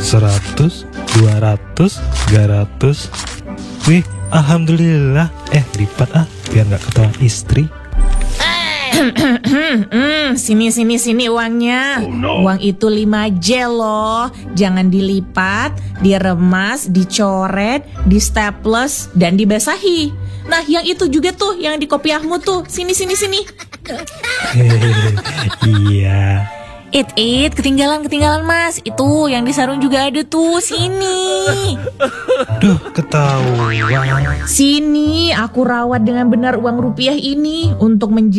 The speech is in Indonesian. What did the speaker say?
100, 200, 300. Wih, alhamdulillah. Lipat biar gak ketahuan istri. Sini uangnya. Uang itu 5J loh. Jangan dilipat, diremas, dicoret, di staples, dan dibasahi. Nah, yang itu juga tuh, yang di kopiahmu tuh. Sini. Iya. Ketinggalan mas. Itu yang di sarung juga ada tuh. Sini. Duh, ketahuan. Sini, aku rawat dengan benar uang rupiah ini untuk